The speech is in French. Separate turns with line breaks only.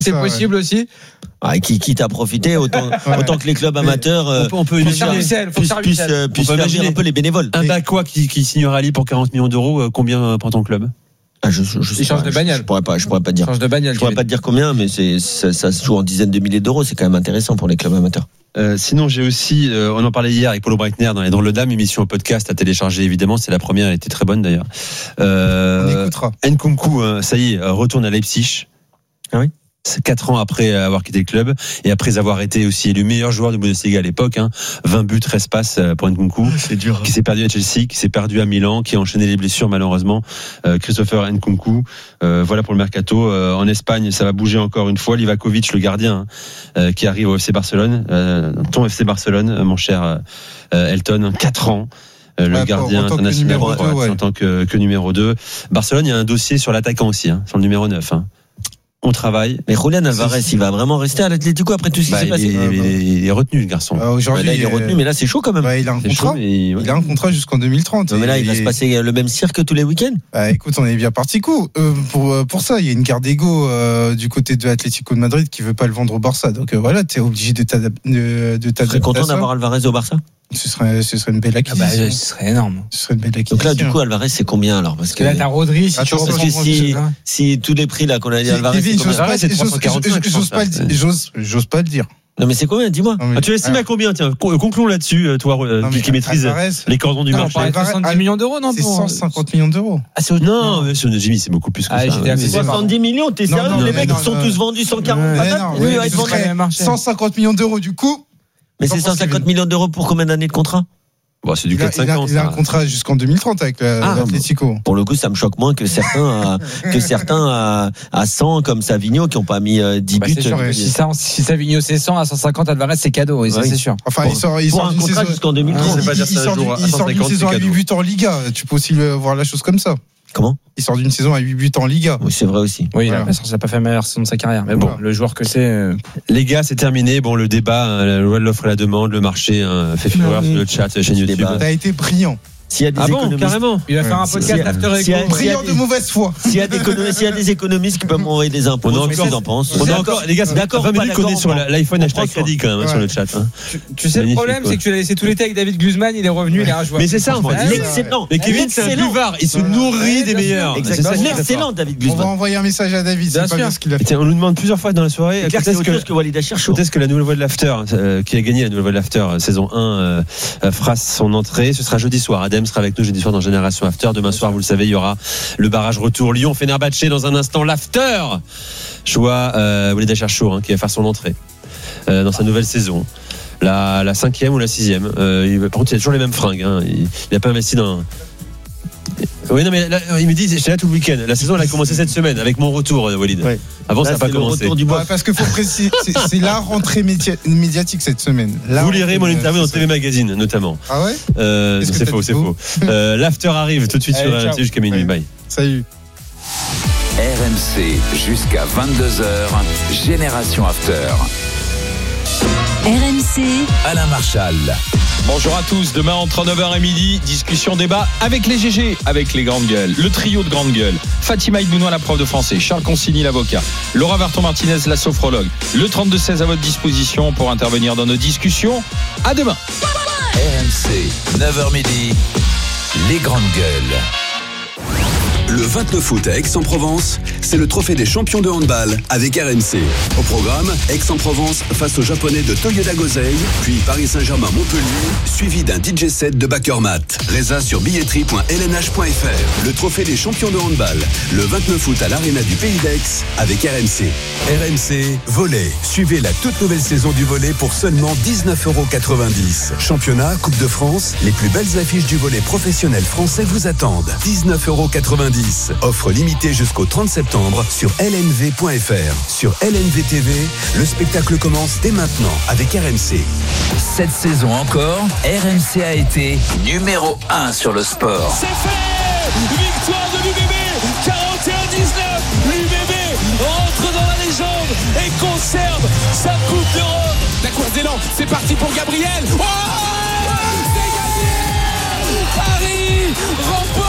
C'est possible aussi.
Qui t'a profité autant que les clubs amateurs
on peut
puissent faire venir un peu les bénévoles.
Un Bakwa qui signera à Lille pour 40 millions d'euros, combien prend ton club?
Je
Il change de bagnole.
Je pourrais pas dire.
Change de bagnole.
Je pourrais pas te dire combien, mais ça se joue en dizaines de milliers d'euros. C'est quand même intéressant pour les clubs amateurs.
Sinon, j'ai aussi, on en parlait hier avec Paulo Breitner dans les Drôles de Dames, émission au podcast à télécharger évidemment. C'est la première, elle était très bonne d'ailleurs.
On écoutera.
Nkunku, ça y est, retourne à Leipzig.
Ah oui.
C'est 4 ans après avoir quitté le club et après avoir été aussi le meilleur joueur de Bundesliga à l'époque, 20 buts, 13 passes pour Nkunku,
c'est dur,
qui s'est perdu à Chelsea, qui s'est perdu à Milan, qui a enchaîné les blessures malheureusement. Christopher Nkunku, voilà pour le mercato. En Espagne, ça va bouger encore une fois. Livakovic, le gardien, qui arrive au FC Barcelone, ton FC Barcelone, mon cher Elton, 4 ans. Le gardien international en tant que numéro 2. Barcelone, il y a un dossier sur l'attaquant aussi, sur le numéro 9. On travaille.
Mais Julián Alvarez, il va vraiment rester à l'Atlético après tout ce qui s'est passé.
Il est retenu, le garçon.
Aujourd'hui,
il est retenu, mais là, c'est chaud quand même.
Il a un contrat. Il a un contrat jusqu'en 2030.
Non, mais là, il va se passer le même cirque tous les week-ends.
Écoute, on est bien parti coup. Pour ça, il y a une guerre d'ego du côté de l'Atlético de Madrid qui veut pas le vendre au Barça. Donc voilà, t'es obligé de t'adapter.
Tu serais content d'avoir Alvarez au Barça?
Ce serait une belle acquisition.
Ce serait énorme.
Ce serait une belle acquisition.
Donc là, du coup, Alvarez, c'est combien alors? Parce que
là, t'as Rodri.
Si tous les prix là qu'on a dit Alvarez,
c'est 345.
J'ose pas le dire.
Non, mais c'est combien? Dis-moi.
Tu l'estimes à combien? Tiens, concluons là-dessus, toi, qui maîtrise les cordons du marché.
On parle de 70 millions d'euros, non?
C'est 150 millions d'euros.
Non, mais sur Jimmy, c'est beaucoup plus que ça.
70 millions, t'es sérieux? Les mecs, ils sont tous vendus 140 patates.
150 millions d'euros, du coup.
Mais c'est 150 millions d'euros pour combien d'années de contrat?
Bon, c'est du 4-5 ans.
Il a un contrat jusqu'en 2030 avec l'Atlético.
Pour le coup, ça me choque moins que certains à 100 comme Savigno qui n'ont pas mis 10 buts.
Si Savigno c'est 100 à 150, Alvarez c'est cadeau, ça c'est sûr.
Enfin, il sort
un contrat jusqu'en 2030.
Il sort d'une saison à 8 buts en Liga. Tu peux aussi voir la chose comme ça.
Comment?
Il sort d'une saison à 8 buts en Liga.
Oui, c'est vrai aussi.
Oui, voilà. Ça n'a pas fait la meilleure saison de sa carrière. Mais bon, le joueur que c'est.
Les gars, c'est terminé. Bon, le débat, la loi de l'offre et la demande, le marché, fait fureur sur le chat, chaîne YouTube.
T'as été brillant.
S'il y a des économistes,
carrément.
Il va faire un podcast after écho.
Brillant de mauvaise foi.
S'il y a des économistes qui peuvent m'envoyer des impôts,
on en pense. Les gars, c'est d'accord. 20 minutes qu'on est sur l'iPhone hashtag crédit quand même sur le chat.
Tu sais, le problème, c'est que tu l'as laissé tout l'été avec David Guzman, il est revenu, il est injouable.
Mais c'est ça, en fait.
L'excellent.
Mais Kevin, c'est un buvard. Il se nourrit des meilleurs.
L'excellent David Guzman.
On va envoyer un message à David. C'est pas bien ce qu'il a fait.
On nous demande plusieurs fois dans la soirée.
Quand est-ce que Walid Achir chaud?
Peut-être que la nouvelle voix de l'After, qui a gagné la nouvelle voix de l'After saison 1, fera son entrée. Ce sera jeudi soir. Adem sera avec nous jeudi soir dans Génération After. Demain soir, vous le savez, il y aura le barrage retour Lyon-Fenerbahçe dans un instant. L'After Choua Walid Achir chaud, qui va faire son entrée dans sa nouvelle saison. La 5e ou la 6e. Par contre, il a toujours les mêmes fringues. Il n'a pas investi dans... Oui, non, mais là, il me dit, j'étais là tout le week-end. La saison, elle a commencé cette semaine avec mon retour, Walid. Ouais. Avant, là, ça n'a pas commencé.
Parce qu'il faut préciser, c'est la rentrée médiatique cette semaine.
Vous lirez mon interview dans TV Magazine, notamment.
Ah ouais?
C'est faux. L'after arrive tout de suite sur RMC jusqu'à minuit. Bye.
Salut.
RMC jusqu'à 22h, Génération After.
RMC,
Alain Marchal.
Bonjour à tous, demain entre 9h et midi, discussion débat avec les GG, avec les grandes gueules, le trio de grandes gueules, Fatima Ibnouna, la prof de français, Charles Consigny, l'avocat, Laura Varton-Martinez, la sophrologue, le 32-16 à votre disposition pour intervenir dans nos discussions. À demain.
RMC, 9h midi, les grandes gueules.
Le 29 août à Aix-en-Provence, c'est le trophée des champions de handball avec RMC. Au programme, Aix-en-Provence face aux Japonais de Toyoda Gosei, puis Paris Saint-Germain-Montpellier, suivi d'un DJ set de Bakermat. Résa sur billetterie.lnh.fr. Le trophée des champions de handball, le 29 août à l'Arena du Pays d'Aix avec RMC. RMC, volley. Suivez la toute nouvelle saison du volley pour seulement 19,90 €. Championnat, Coupe de France, les plus belles affiches du volley professionnel français vous attendent. 19,90 €. Offre limitée jusqu'au 30 septembre sur lnv.fr. Sur LNV TV, le spectacle commence dès maintenant avec RMC.
Cette saison encore, RMC a été numéro 1 sur le sport.
C'est fait! Victoire de l'UBB, 41-19. L'UBB rentre dans la légende et conserve sa Coupe d'Europe. La course d'élan, c'est parti pour Gabriel. Oh, c'est gagné! Paris remporte